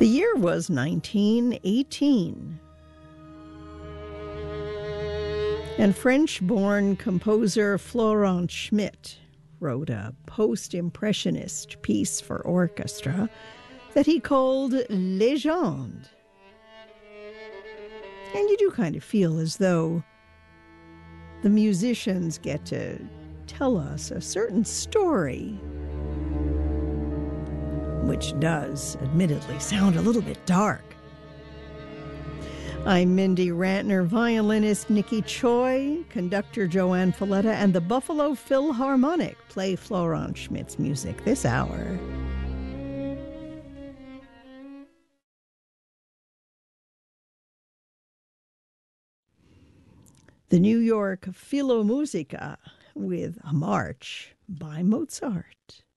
The year was 1918, and French-born composer Florent Schmitt wrote a post-impressionist piece for orchestra that he called Légende. And you do kind of feel as though the musicians get to tell us a certain story, which does, admittedly, sound a little bit dark. I'm Mindy Rantner, violinist Nikki Choi, conductor Joanne Falletta, and the Buffalo Philharmonic play Florent Schmitt's music this hour. The New York Philharmonica with a march by Mozart.